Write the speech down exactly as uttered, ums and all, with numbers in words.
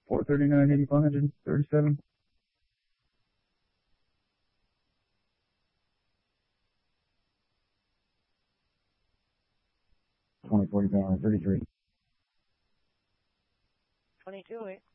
four thirty-nine, eighty-five thirty-seven. twenty, forty-five, thirty-three. twenty-two, eight.